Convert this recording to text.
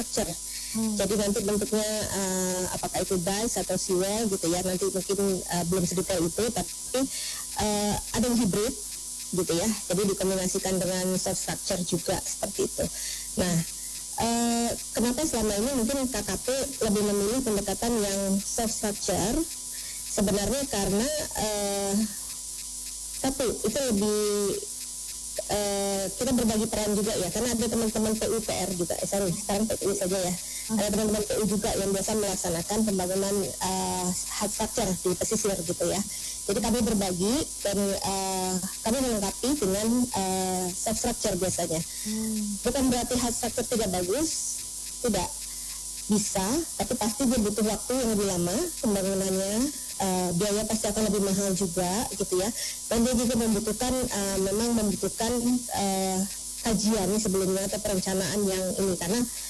structure. Jadi nanti bentuknya apakah itu dice atau seawall gitu ya, nanti mungkin belum sedetail itu, tapi ada yang hybrid gitu ya, jadi dikombinasikan dengan soft structure juga seperti itu. Nah, kenapa selama ini mungkin KKP lebih memilih pendekatan yang soft structure? Sebenarnya karena satu, itu lebih kita berbagi peran juga ya, karena ada teman-teman PUPR juga, sekarang PU saja ya, ada teman-teman PU juga yang biasa melaksanakan pembangunan hard structure di pesisir gitu ya. Jadi kami berbagi dan kami melengkapi dengan soft structure biasanya. Bukan berarti hard structure tidak bagus, tidak, bisa, tapi pasti dia butuh waktu yang lebih lama pembangunannya, biaya pasti akan lebih mahal juga gitu ya, dan dia juga membutuhkan memang membutuhkan kajian sebelumnya atau perencanaan yang ini, karena